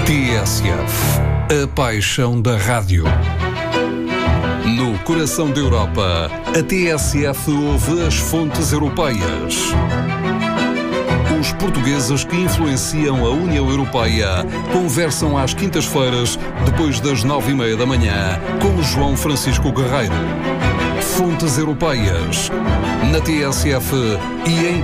TSF, a paixão da rádio. No coração da Europa, a TSF ouve as fontes europeias. Os portugueses que influenciam a União Europeia conversam às quintas-feiras, depois das 9h30 da manhã, com João Francisco Guerreiro. Fontes Europeias, na TSF e em